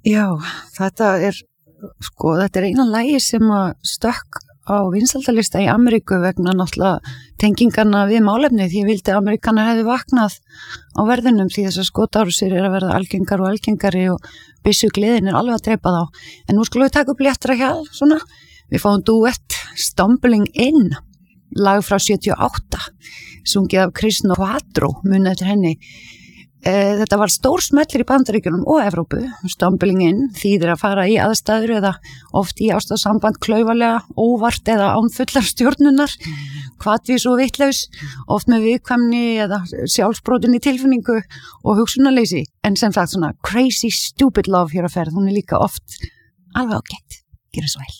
Já, þetta er eina lagi sem að stökk á vinsældalista í Ameríku vegna náttúrulega tengingarna við málefni því ég vildi að Ameríkanar hefði vaknað á verðinum því þessar skotárásir að verða algengar og algengari og byssugleðin alveg að drepa þá. En nú skulum við taka upp léttra hjal, svona. Við fáum duett Stumbling In, lag frá 78, sungið af Kristna Quadro, munið eftir henni. Þetta var stór smellir í Bandaríkjunum og Evrópu. Stumbling In þýðir að fara í aðstæður eða oft í ástarsamband klaufalega, óvart eða án fullar stjórnunar, hvatvís og vitlaus, oft með viðkvæmni eða sjálfsbrotin í tilfinningu og hugsunarleysi. En sem sagt svona crazy stupid love hér að ferð, hún er líka oft alveg ágætt. Gjörðu svo vel.